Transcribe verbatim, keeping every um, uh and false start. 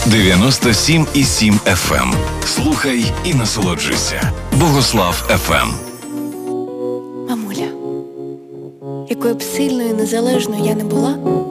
дев'яносто сім і сім еф ем. Слухай і насолоджуйся. Богослав еф ем. Мамуля, якою б сильною і незалежною я не була,